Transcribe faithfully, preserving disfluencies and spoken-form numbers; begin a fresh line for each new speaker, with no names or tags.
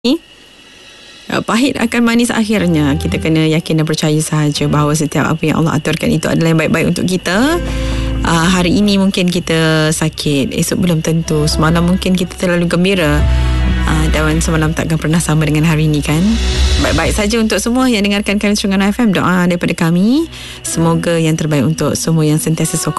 Pahit akan manis akhirnya. Kita kena yakin dan percaya sahaja bahawa setiap apa yang Allah aturkan itu adalah yang baik-baik untuk kita. Uh, hari ini mungkin kita sakit, esok belum tentu. Semalam mungkin kita terlalu gembira, uh, dan semalam takkan pernah sama dengan hari ini, kan? Baik-baik saja untuk semua yang dengarkan kami Terengganu F M. Doa daripada kami, semoga yang terbaik untuk semua yang sentiasa sokong